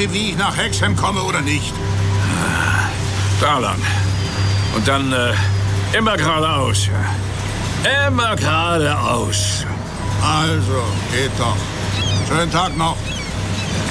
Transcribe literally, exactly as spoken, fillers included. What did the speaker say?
Sie, wie ich nach Hexham komme oder nicht? Da lang. Und dann äh, immer geradeaus. Immer geradeaus. Also, geht doch. Schönen Tag noch.